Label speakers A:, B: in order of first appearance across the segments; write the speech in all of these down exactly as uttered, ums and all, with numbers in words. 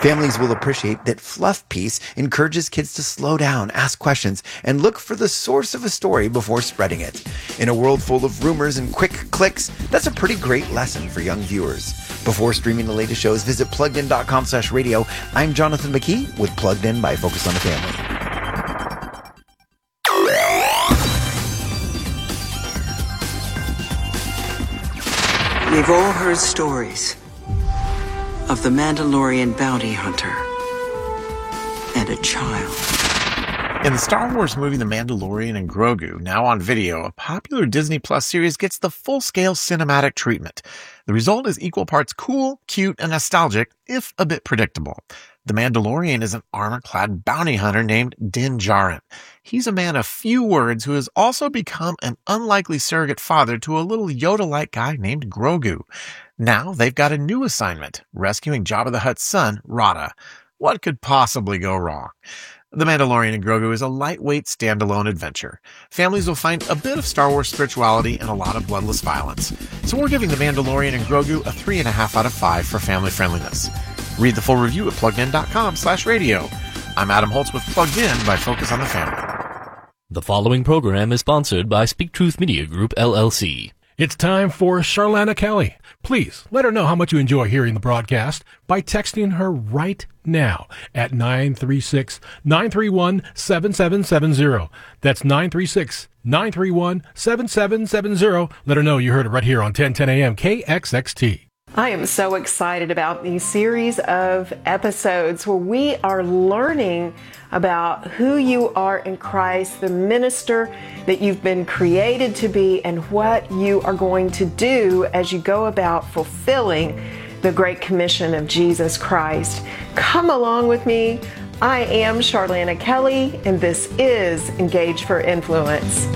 A: Families will appreciate that Fluff Piece encourages kids to slow down, ask questions, and look for the source of a story before spreading it. In a world full of rumors and quick clicks, that's a pretty great lesson for young viewers. Before streaming the latest shows, visit pluggedin.com slash radio. I'm Jonathan McKee with Plugged In by Focus on the Family.
B: We've all heard stories of the Mandalorian bounty hunter and a child.
C: In the Star Wars movie The Mandalorian and Grogu, now on video, a popular Disney Plus series gets the full-scale cinematic treatment. The result is equal parts cool, cute, and nostalgic, if a bit predictable. The Mandalorian is an armor-clad bounty hunter named Din Djarin. He's a man of few words who has also become an unlikely surrogate father to a little Yoda-like guy named Grogu. Now they've got a new assignment, rescuing Jabba the Hutt's son, Rada. What could possibly go wrong? The Mandalorian and Grogu is a lightweight standalone adventure. Families will find a bit of Star Wars spirituality and a lot of bloodless violence. So we're giving The Mandalorian and Grogu a three and a half out of five for family friendliness. Read the full review at pluggedin.com slash radio. I'm Adam Holtz with Plugged In by Focus on the Family.
D: The following program is sponsored by Speak Truth Media Group, L L C.
E: It's time for Charlana Kelly. Please let her know how much you enjoy hearing the broadcast by texting her right now at nine three six, nine three one, seven seven seven zero. That's nine three six, nine three one, seven seven seven zero. Let her know you heard it right here on ten ten a.m. K X X T.
F: I am so excited about these series of episodes where we are learning about who you are in Christ, the minister that you've been created to be, and what you are going to do as you go about fulfilling the Great Commission of Jesus Christ. Come along with me. I am Charlana Kelly, and this is Engage for Influence.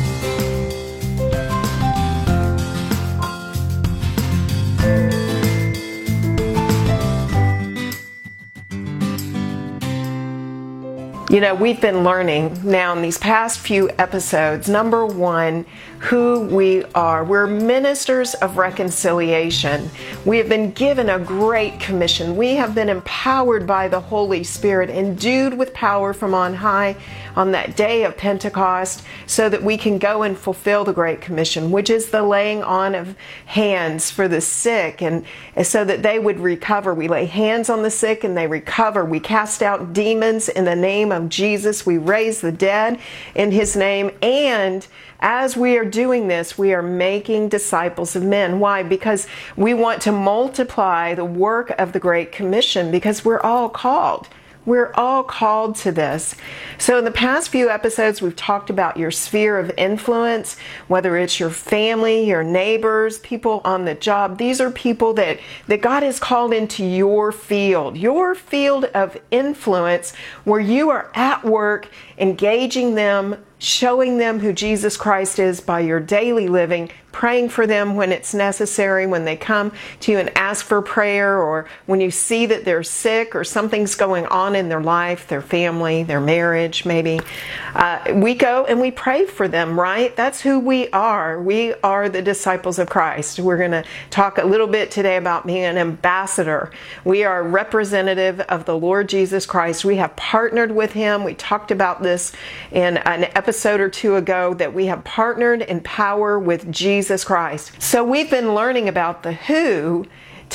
F: You know, we've been learning now in these past few episodes, number one, who we are. We're ministers of reconciliation. We have been given a great commission. We have been empowered by the Holy Spirit, endued with power from on high on that day of Pentecost, so that we can go and fulfill the Great Commission, which is the laying on of hands for the sick, and so that they would recover. We lay hands on the sick and they recover. We cast out demons in the name of Jesus. We raise the dead in His name. And as we are doing this, we are making disciples of men. Why? Because we want to multiply the work of the Great Commission, because we're all called. We're all called to this. So in the past few episodes, we've talked about your sphere of influence, whether it's your family, your neighbors, people on the job. These are people that, that God has called into your field, your field of influence, where you are at work engaging them, showing them who Jesus Christ is by your daily living, praying for them when it's necessary, when they come to you and ask for prayer, or when you see that they're sick or something's going on in their life, their family, their marriage, maybe. Uh, we go and we pray for them, right? That's who we are. We are the disciples of Christ. We're going to talk a little bit today about being an ambassador. We are representative of the Lord Jesus Christ. We have partnered with Him. We talked about this in an episode or two ago, that we have partnered in power with Jesus Christ. So we've been learning about the who.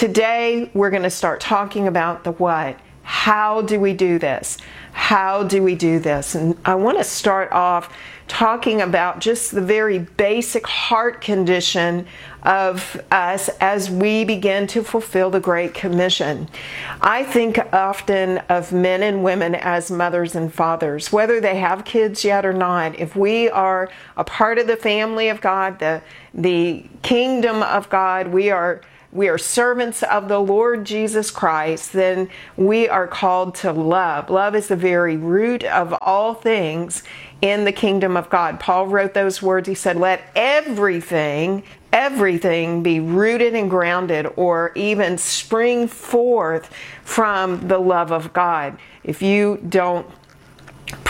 F: Today we're going to start talking about the what. How do we do this? How do we do this? And I want to start off talking about just the very basic heart condition of us as we begin to fulfill the Great Commission. I think often of men and women as mothers and fathers, whether they have kids yet or not. If we are a part of the family of God, the, the kingdom of God, we are we are servants of the Lord Jesus Christ, then we are called to love. Love is the very root of all things in the kingdom of God. Paul wrote those words. He said, let everything, everything be rooted and grounded, or even spring forth from the love of God. If you don't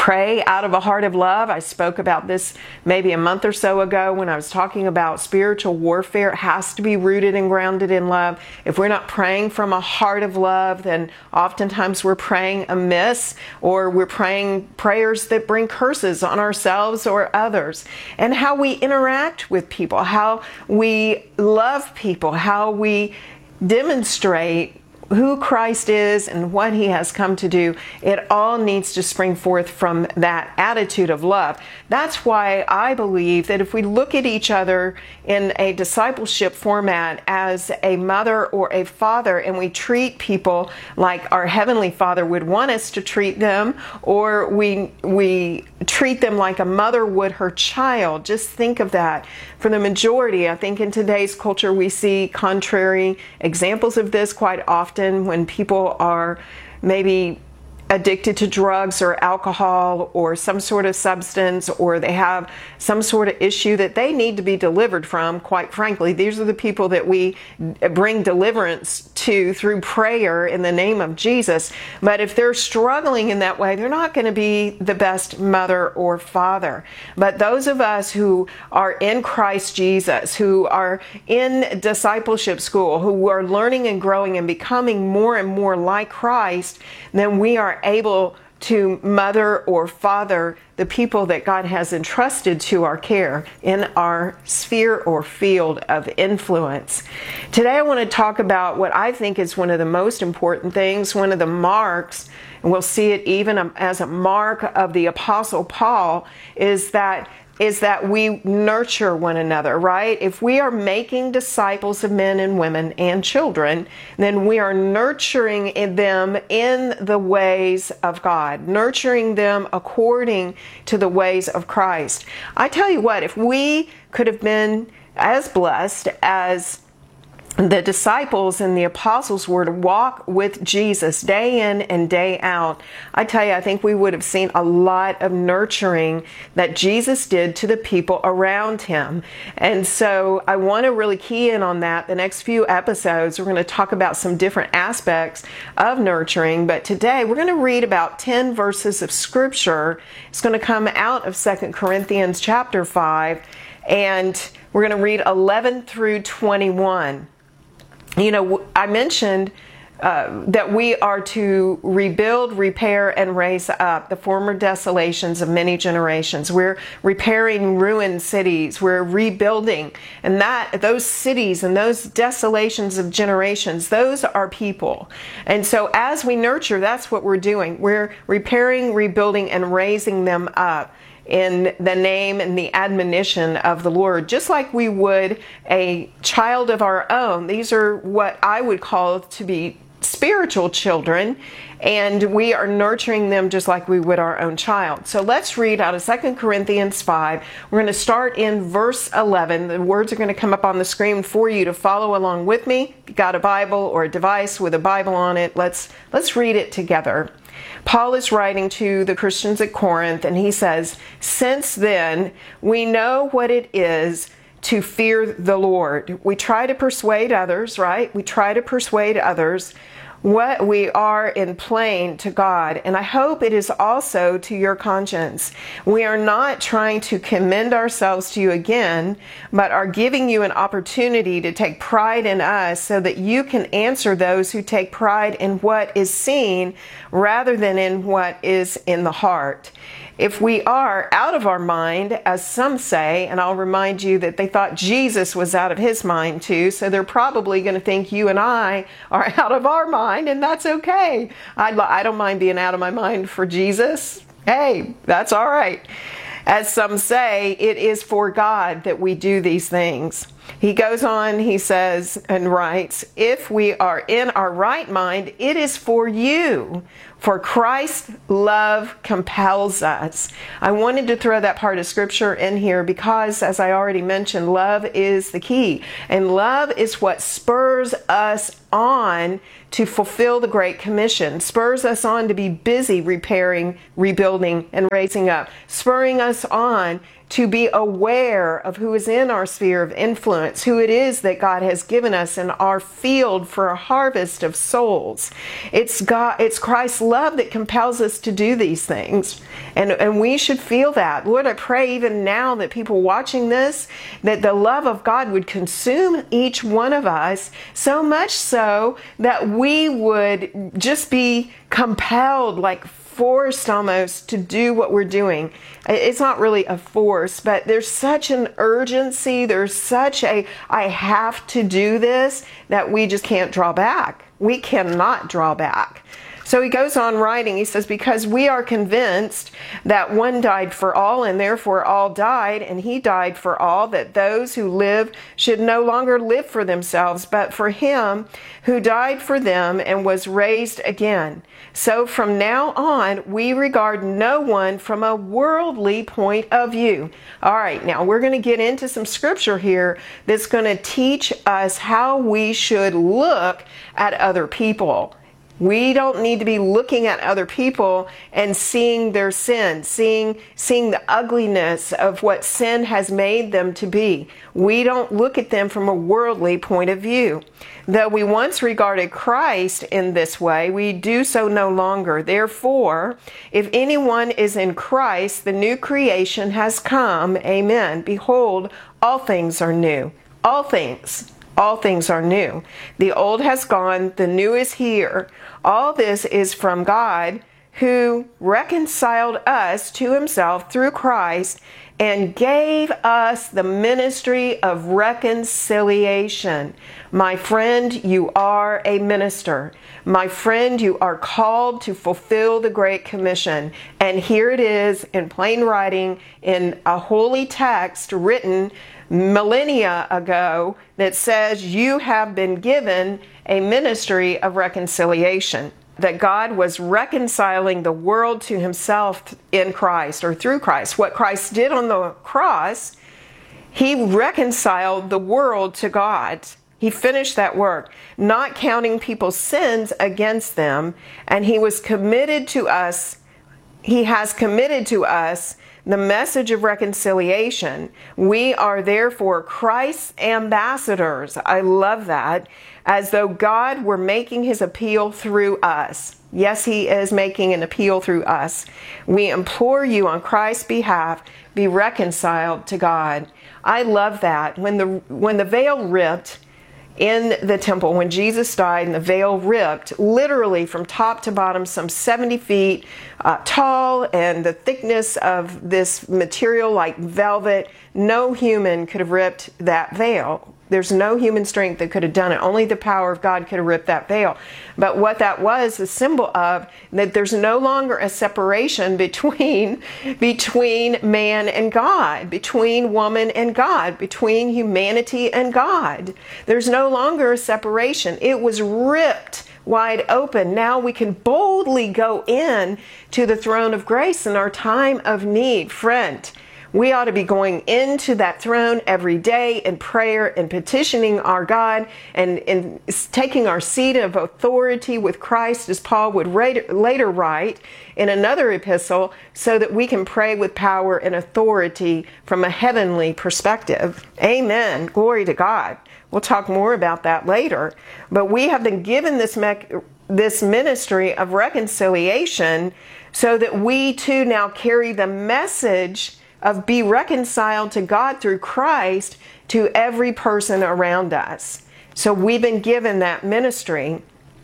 F: pray out of a heart of love. I spoke about this maybe a month or so ago when I was talking about spiritual warfare. It has to be rooted and grounded in love. If we're not praying from a heart of love, then oftentimes we're praying amiss, or we're praying prayers that bring curses on ourselves or others. And how we interact with people, how we love people, how we demonstrate who Christ is and what he has come to do, it all needs to spring forth from that attitude of love. That's why I believe that if we look at each other in a discipleship format as a mother or a father, and we treat people like our Heavenly Father would want us to treat them, or we we treat them like a mother would her child, just think of that. For the majority, I think in today's culture, we see contrary examples of this quite often when people are maybe addicted to drugs or alcohol or some sort of substance, or they have some sort of issue that they need to be delivered from. Quite frankly, these are the people that we bring deliverance to through prayer in the name of Jesus. But if they're struggling in that way, they're not going to be the best mother or father. But those of us who are in Christ Jesus, who are in discipleship school, who are learning and growing and becoming more and more like Christ, then we are able to mother or father the people that God has entrusted to our care in our sphere or field of influence. Today I want to talk about what I think is one of the most important things, one of the marks, and we'll see it even as a mark of the Apostle Paul, is that is that we nurture one another, right? If we are making disciples of men and women and children, then we are nurturing them in the ways of God, nurturing them according to the ways of Christ. I tell you what, if we could have been as blessed as the disciples and the apostles were to walk with Jesus day in and day out, I tell you, I think we would have seen a lot of nurturing that Jesus did to the people around him. And so I want to really key in on that. The next few episodes, we're going to talk about some different aspects of nurturing. But today, we're going to read about ten verses of Scripture. It's going to come out of Second Corinthians chapter five, and we're going to read eleven through twenty-one. You know, I mentioned uh, that we are to rebuild, repair, and raise up the former desolations of many generations. We're repairing ruined cities. We're rebuilding. And that those cities and those desolations of generations, those are people. And so as we nurture, that's what we're doing. We're repairing, rebuilding, and raising them up in the name and the admonition of the Lord, just like we would a child of our own. These are what I would call to be spiritual children, and we are nurturing them just like we would our own child. So let's read out of Second Corinthians five. We're going to start in verse eleven. The words are going to come up on the screen for you to follow along with me. If you got a Bible or a device with a Bible on it, let's let's read it together. Paul is writing to the Christians at Corinth, and he says, "Since then, we know what it is to fear the Lord." We try to persuade others, right? We try to persuade others what we are in plain to God, and I hope it is also to your conscience. We are not trying to commend ourselves to you again, but are giving you an opportunity to take pride in us so that you can answer those who take pride in what is seen rather than in what is in the heart. If we are out of our mind, as some say, and I'll remind you that they thought Jesus was out of his mind too, so they're probably going to think you and I are out of our mind, and that's okay. I, I don't mind being out of my mind for Jesus. Hey, that's all right. As some say, it is for God that we do these things. He goes on, he says and writes, "If we are in our right mind, it is for you. For Christ's love compels us." I wanted to throw that part of Scripture in here because, as I already mentioned, love is the key. And love is what spurs us on to fulfill the Great Commission, spurs us on to be busy repairing, rebuilding, and raising up, spurring us on to be aware of who is in our sphere of influence, who it is that God has given us in our field for a harvest of souls. It's God, it's Christ's love that compels us to do these things. And, and we should feel that. Lord, I pray even now that people watching this, that the love of God would consume each one of us, so much so that we would just be compelled, like forced almost, to do what we're doing. It's not really a force, but there's such an urgency, there's such a I have to do this, that we just can't draw back. We cannot draw back. So he goes on writing, he says, because we are convinced that one died for all, and therefore all died, and he died for all, that those who live should no longer live for themselves, but for him who died for them and was raised again. So from now on, we regard no one from a worldly point of view. All right, now we're going to get into some scripture here that's going to teach us how we should look at other people. We don't need to be looking at other people and seeing their sin, seeing, seeing the ugliness of what sin has made them to be. We don't look at them from a worldly point of view. Though we once regarded Christ in this way, we do so no longer. Therefore, if anyone is in Christ, the new creation has come. Amen. Behold, all things are new. All things. All things are new. The old has gone, the new is here. All this is from God, who reconciled us to himself through Christ and gave us the ministry of reconciliation. My friend, you are a minister. My friend, you are called to fulfill the Great Commission. And here it is in plain writing in a holy text written millennia ago that says you have been given a ministry of reconciliation. That God was reconciling the world to himself in Christ, or through Christ. What Christ did on the cross, he reconciled the world to God. He finished that work, not counting people's sins against them, and he was committed to us, he has committed to us the message of reconciliation. We are therefore Christ's ambassadors. I love that. As though God were making his appeal through us. Yes, he is making an appeal through us. We implore you on Christ's behalf, be reconciled to God. I love that. When the when the veil ripped in the temple, when Jesus died and the veil ripped, literally from top to bottom, some seventy feet uh, tall, and the thickness of this material like velvet, no human could have ripped that veil. There's no human strength that could have done it. Only the power of God could have ripped that veil. But what that was, a symbol of that there's no longer a separation between, between man and God, between woman and God, between humanity and God. There's no longer a separation. It was ripped wide open. Now we can boldly go in to the throne of grace in our time of need. Friend, we ought to be going into that throne every day in prayer and petitioning our God and, and taking our seat of authority with Christ, as Paul would later write in another epistle, so that we can pray with power and authority from a heavenly perspective. Amen. Glory to God. We'll talk more about that later. But we have been given this mech- this ministry of reconciliation so that we too now carry the message of be reconciled to God through Christ to every person around us. So we've been given that ministry.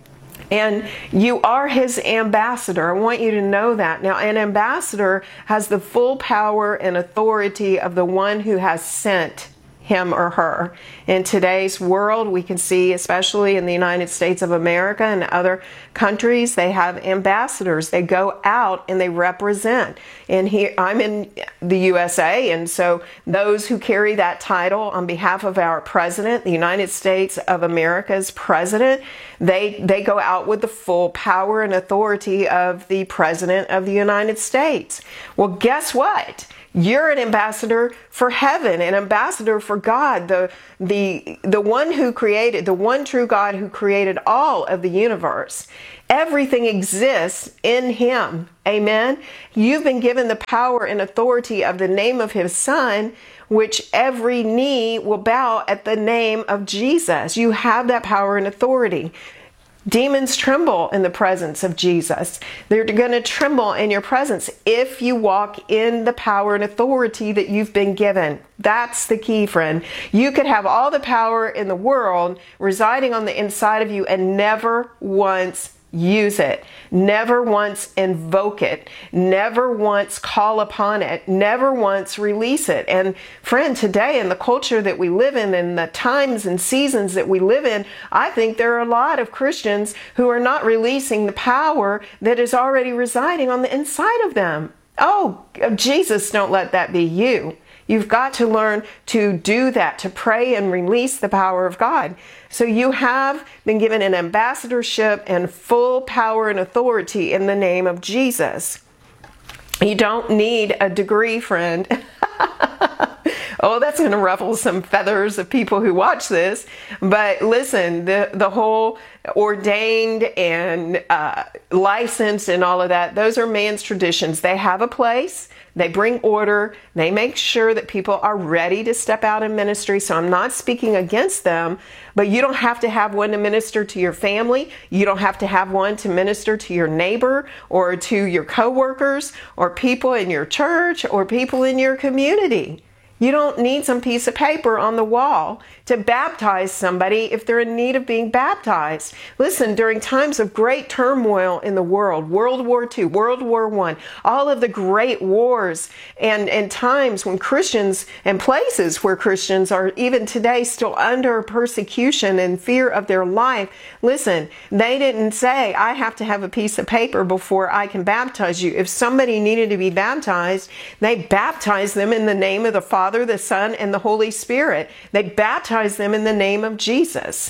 F: And you are his ambassador. I want you to know that. Now, an ambassador has the full power and authority of the one who has sent him or her. In today's world, we can see, especially in the United States of America and other countries, they have ambassadors. They go out and they represent. And here, I'm in the U S A, and so those who carry that title on behalf of our president, the United States of America's president, they, they go out with the full power and authority of the president of the United States. Well, guess what? You're an ambassador for heaven, an ambassador for for God, the the the one who created, the one true God who created all of the universe. Everything exists in him. Amen. You've been given the power and authority of the name of his son, which every knee will bow at the name of Jesus. You have that power and authority. Demons tremble in the presence of Jesus. They're going to tremble in your presence if you walk in the power and authority that you've been given. That's the key, friend. You could have all the power in the world residing on the inside of you and never once use it. Never once invoke it. Never once call upon it. Never once release it. And friend, today in the culture that we live in and the times and seasons that we live in, I think there are a lot of Christians who are not releasing the power that is already residing on the inside of them. Oh, Jesus, don't let that be you. You've got to learn to do that, to pray and release the power of God. So you have been given an ambassadorship and full power and authority in the name of Jesus. You don't need a degree, friend. Oh, that's going to ruffle some feathers of people who watch this. But listen, the, the whole ordained and uh, licensed and all of that, those are man's traditions. They have a place. They bring order. They make sure that people are ready to step out in ministry. So I'm not speaking against them, but you don't have to have one to minister to your family. You don't have to have one to minister to your neighbor or to your coworkers or people in your church or people in your community. You don't need some piece of paper on the wall to baptize somebody if they're in need of being baptized. Listen, during times of great turmoil in the world, World War Two, World War One, all of the great wars and, and times when Christians and places where Christians are even today still under persecution and fear of their life, listen, they didn't say, I have to have a piece of paper before I can baptize you. If somebody needed to be baptized, they baptized them in the name of the Father, the Son, and the Holy Spirit. They baptized them in the name of Jesus.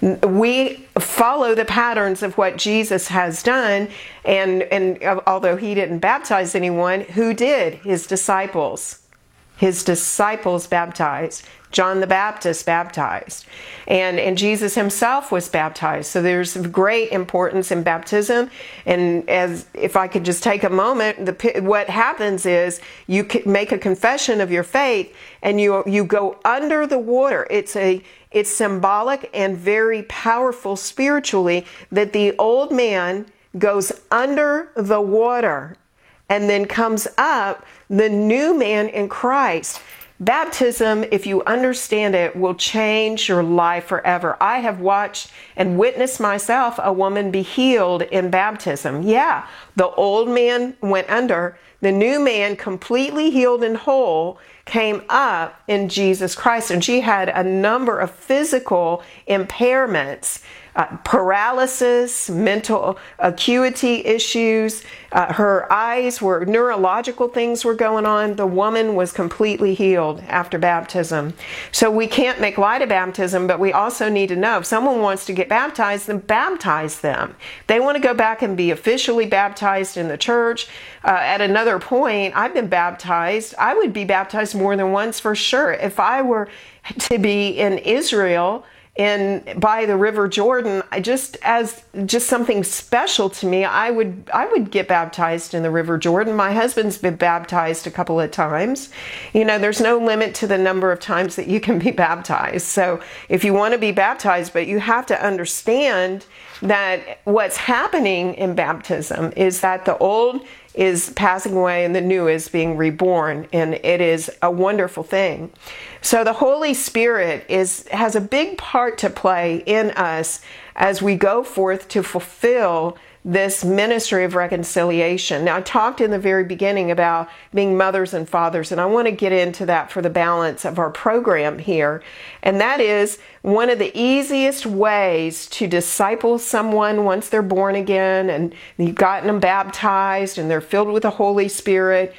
F: We follow the patterns of what Jesus has done, and, and although he didn't baptize anyone, who did? His disciples. His disciples baptized. John the Baptist baptized. And, and Jesus himself was baptized. So there's great importance in baptism. And as if I could just take a moment, the, what happens is you make a confession of your faith and you, you go under the water. It's a it's symbolic and very powerful spiritually that the old man goes under the water and then comes up the new man in Christ. Baptism, if you understand it, will change your life forever. I have watched and witnessed myself a woman be healed in baptism. Yeah, the old man went under. The new man, completely healed and whole, came up in Jesus Christ. And she had a number of physical impairments. Uh, paralysis, mental acuity issues. Uh, her eyes were, neurological things were going on. The woman was completely healed after baptism. So we can't make light of baptism, but we also need to know if someone wants to get baptized, then baptize them. If they want to go back and be officially baptized in the church. Uh, at another point, I've been baptized. I would be baptized more than once for sure. If I were to be in Israel, in by the River Jordan, I just as just something special to me, I would I would get baptized in the River Jordan. My husband's been baptized a couple of times. You know, there's no limit to the number of times that you can be baptized. So if you want to be baptized, but you have to understand that what's happening in baptism is that the old is passing away and the new is being reborn, and it is a wonderful thing. So the Holy Spirit is has a big part to play in us as we go forth to fulfill this ministry of reconciliation. Now, I talked in the very beginning about being mothers and fathers, and I want to get into that for the balance of our program here. And that is one of the easiest ways to disciple someone once they're born again and you've gotten them baptized and they're filled with the Holy Spirit.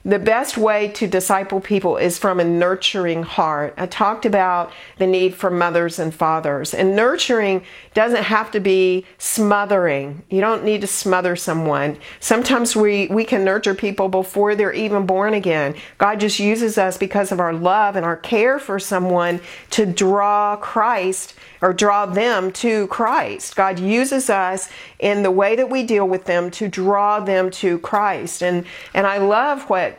F: the best way to disciple people is from a nurturing heart. I talked about the need for mothers and fathers. And nurturing doesn't have to be smothering. You don't need to smother someone. Sometimes we, we can nurture people before they're even born again. God just uses us because of our love and our care for someone to draw Christ or draw them to Christ. God uses us in the way that we deal with them to draw them to Christ. And and I love what